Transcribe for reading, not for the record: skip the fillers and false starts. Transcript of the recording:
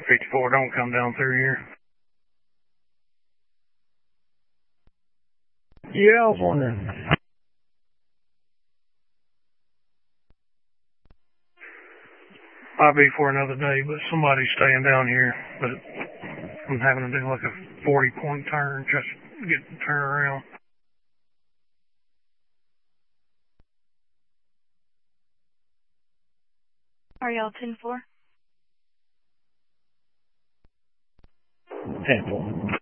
54, don't come down through here. Yeah, I was wondering. Might be for another day, but somebody's staying down here. But I'm having to do like a 40-point turn just to get the turn around. Are y'all 10-4? 10-4.